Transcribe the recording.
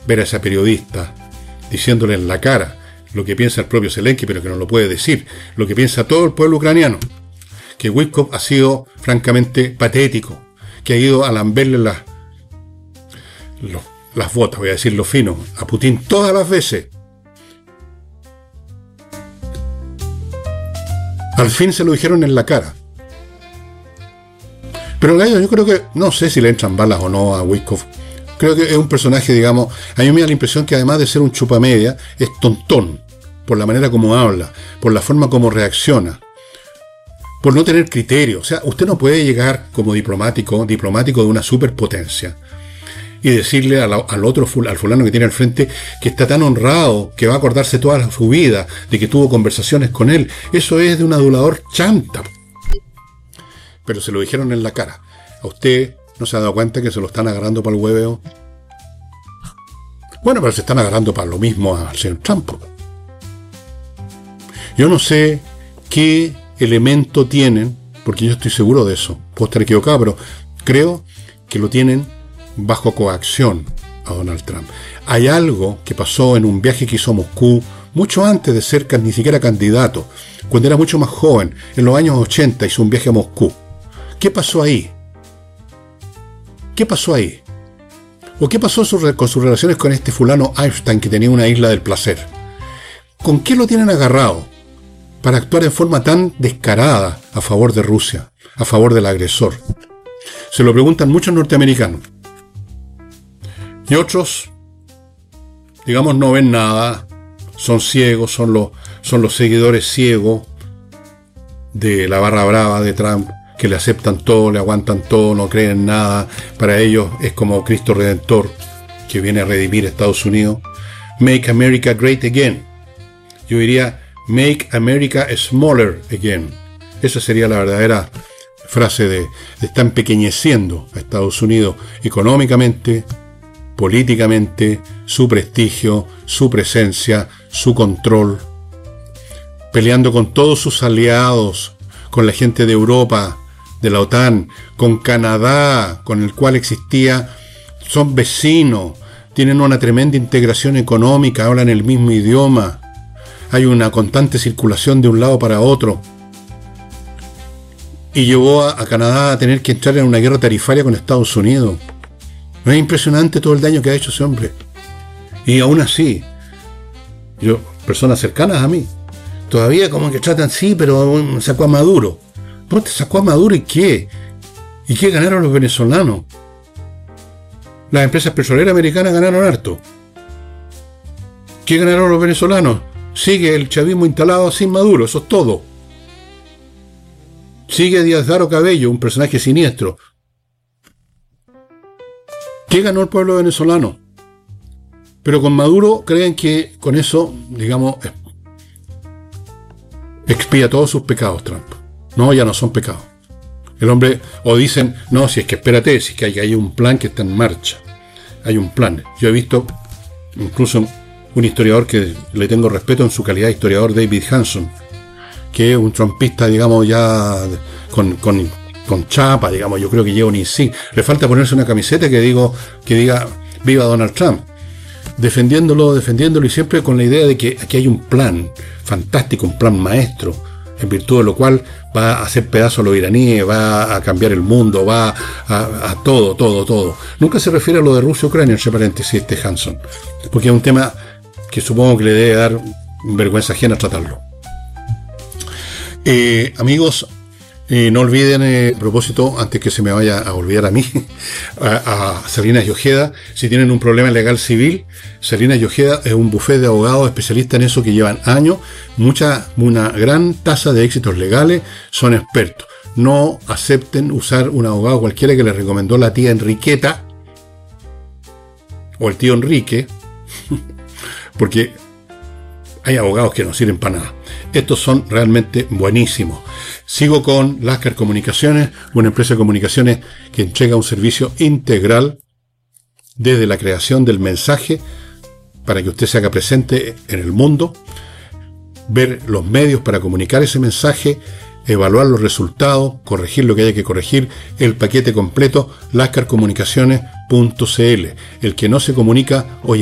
ver a esa periodista diciéndole en la cara lo que piensa el propio Zelensky, pero que no lo puede decir, lo que piensa todo el pueblo ucraniano, que Witkoff ha sido francamente patético, que ha ido a lamberle las botas, voy a decirlo fino, a Putin todas las veces. Al fin se lo dijeron en la cara. Pero gallo, yo creo que, no sé si le entran balas o no a Witkoff. Creo que es un personaje, digamos, a mí me da la impresión que además de ser un chupamedia, es tontón, por la manera como habla, por la forma como reacciona, por no tener criterio. O sea, usted no puede llegar como diplomático de una superpotencia, y decirle al fulano que tiene al frente que está tan honrado, que va a acordarse toda su vida de que tuvo conversaciones con él. Eso es de un adulador chanta. Pero se lo dijeron en la cara. ¿A usted no se ha dado cuenta que se lo están agarrando para el hueveo? Bueno, pero se están agarrando para lo mismo al señor Trump. Yo no sé qué elemento tienen, porque yo estoy seguro de eso. Puedo estar equivocado, pero creo que lo tienen bajo coacción a Donald Trump. Hay algo que pasó en un viaje que hizo a Moscú mucho antes de ser ni siquiera candidato, cuando era mucho más joven, en los años 80 hizo un viaje a Moscú. ¿Qué pasó ahí? ¿Qué pasó ahí? ¿O qué pasó con sus relaciones con este fulano Einstein que tenía una isla del placer? ¿Con qué lo tienen agarrado para actuar en forma tan descarada a favor de Rusia, a favor del agresor? Se lo preguntan muchos norteamericanos. Y otros, digamos, no ven nada, son ciegos, son los seguidores ciegos de la barra brava de Trump, que le aceptan todo, le aguantan todo, no creen en nada. Para ellos es como Cristo Redentor, que viene a redimir a Estados Unidos. Make America Great Again. Yo diría, Make America Smaller Again. Esa sería la verdadera frase de estar empequeñeciendo a Estados Unidos económicamente, políticamente, su prestigio, su presencia, su control, peleando con todos sus aliados, con la gente de Europa, de la OTAN, con Canadá, con el cual son vecinos, tienen una tremenda integración económica, hablan el mismo idioma, hay una constante circulación de un lado para otro, y llevó a Canadá a tener que entrar en una guerra tarifaria con Estados Unidos. ¿No es impresionante todo el daño que ha hecho ese hombre? Y aún así, personas cercanas a mí, todavía como que tratan, sí, pero sacó a Maduro. ¿No te sacó a Maduro y qué? ¿Y qué ganaron los venezolanos? Las empresas petroleras americanas ganaron harto. ¿Qué ganaron los venezolanos? Sigue el chavismo instalado sin Maduro, eso es todo. Sigue Diosdado Cabello, un personaje siniestro. ¿Qué ganó el pueblo venezolano? Pero con Maduro creen que con eso, digamos, expía todos sus pecados Trump. No, ya no son pecados. El hombre, o dicen, no, si es que espérate, si es que hay un plan que está en marcha. Hay un plan. Yo he visto incluso un historiador que le tengo respeto en su calidad de historiador, David Hanson, que es un trumpista, digamos, ya con chapa, digamos, yo creo que lleva un insignia. Le falta ponerse una camiseta que diga viva Donald Trump, defendiéndolo y siempre con la idea de que aquí hay un plan fantástico, un plan maestro, en virtud de lo cual va a hacer pedazos a los iraníes, va a cambiar el mundo, va a todo. Nunca se refiere a lo de Rusia-Ucrania, entre paréntesis, Hanson, porque es un tema que supongo que le debe dar vergüenza ajena tratarlo. Amigos, no olviden, a propósito, antes que se me vaya a olvidar a mí, a Salinas y Ojeda, si tienen un problema legal civil, Salinas y Ojeda es un bufete de abogados especialistas en eso que llevan años, una gran tasa de éxitos legales, son expertos. No acepten usar un abogado cualquiera que les recomendó la tía Enriqueta o el tío Enrique, porque hay abogados que no sirven para nada. Estos son realmente buenísimos. Sigo con Lascar Comunicaciones, una empresa de comunicaciones que entrega un servicio integral desde la creación del mensaje para que usted se haga presente en el mundo, ver los medios para comunicar ese mensaje, evaluar los resultados, corregir lo que haya que corregir, el paquete completo, lascarcomunicaciones.cl. El que no se comunica hoy